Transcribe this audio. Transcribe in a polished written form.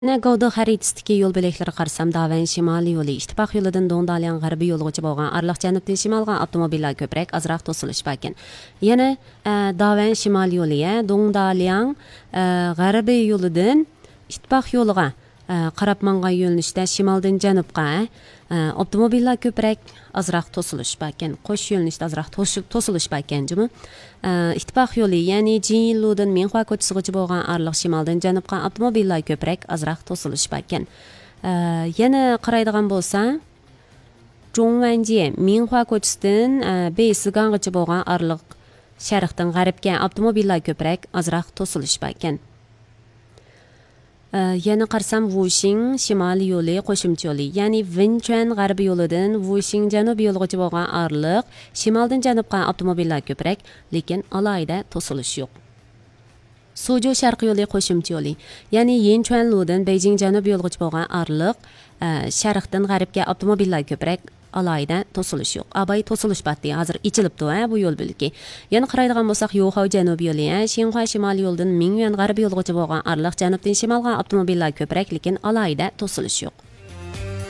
Gavda xaritasındakı yol beləkləri qarasam Davan şimali yolu, İttifaq yoludan Dongdalyan g'arbiy yo'lgacha bo'lgan arliq janubdan shimolga avtomobillar ko'proq azroq to'silish ekan. Yana Davan shimali yo'li, Dongdalyan g'arbiy yo'lidan İttifaq yo'liga qarab mangan yo'nalishda shimoldan janubga avtomobillar ko'proq azroq to'silish ekan. Qo'sh yo'nalishda azroq to'silish ekan. İttifaq yo'li, ya'ni Jinludan Minhua ko'chasigacha bo'lgan arliq shimoldan janubga avtomobillar ko'proq azroq to'silish ekan. Yana qaraydigan bo'lsa, Zhongwanji Minhua ko'chasidan Beisigangacha bo'lgan arliq sharqdan g'arbga avtomobillar ko'proq azroq to'silish ekan. Yana qarasam Wuxing shimoliy yo'li, qo'shimcha yo'li, ya'ni Wenchuan g'arbiy yo'lidan Wuxing janubiy yo'lgacha bo'lgan arliq shimoldan janubga avtomobillar ko'proq, lekin alohida to'silish yo'q. Suzhou sharqiy yo'li, qo'shimcha yo'li, ya'ni Yanchuanludan Beijing janubiy yo'lgacha bo'lgan arliq sharqdan g'arbga avtomobillar ko'proq, alohida to'silish yo'q. Abay to'silish batdi, hozir ichilibdi bu yo'l bo'liki. Yana qaraydigan bo'lsak, Yo'hao janubiy yo'li, Xinhua shimoliy yo'ldan Mingyuan g'arbiy yo'lgacha bo'lgan arliq janubdan shimolga avtomobillar ko'proq, lekin alohida to'silish yo'q.